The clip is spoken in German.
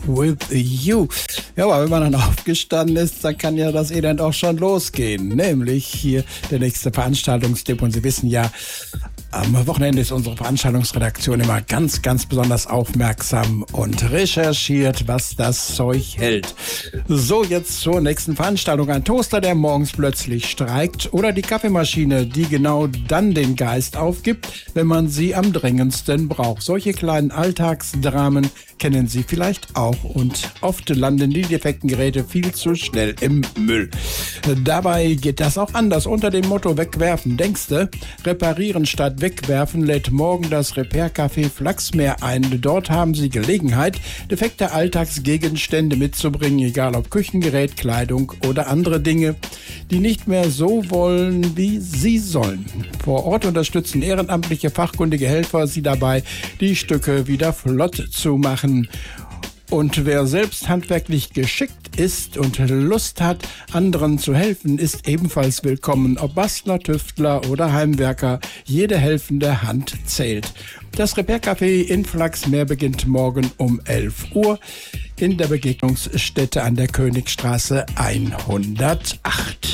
with you. Ja, aber wenn man dann aufgestanden ist, dann kann ja das Elend auch schon losgehen. Nämlich hier der nächste Veranstaltungstipp. Und Sie wissen ja, am Wochenende ist unsere Veranstaltungsredaktion immer ganz, ganz besonders aufmerksam und recherchiert, was das Zeug hält. So, jetzt zur nächsten Veranstaltung. Ein Toaster, der morgens plötzlich streikt, oder die Kaffeemaschine, die genau dann den Geist aufgibt, wenn man sie am dringendsten braucht. Solche kleinen Alltagsdramen kennen Sie vielleicht auch, und oft landen die defekten Geräte viel zu schnell im Müll. Dabei geht das auch anders. Unter dem Motto Wegwerfen, denkste, reparieren statt wegwerfen, lädt morgen das Repair-Café Flachsmeer ein. Dort haben Sie Gelegenheit, defekte Alltagsgegenstände mitzubringen, egal ob Küchengerät, Kleidung oder andere Dinge, die nicht mehr so wollen, wie sie sollen. Vor Ort unterstützen ehrenamtliche, fachkundige Helfer Sie dabei, die Stücke wieder flott zu machen. Und wer selbst handwerklich geschickt ist und Lust hat, anderen zu helfen, ist ebenfalls willkommen. Ob Bastler, Tüftler oder Heimwerker, jede helfende Hand zählt. Das Repair-Café in Flachsmeer beginnt morgen um 11 Uhr in der Begegnungsstätte an der Königstraße 108.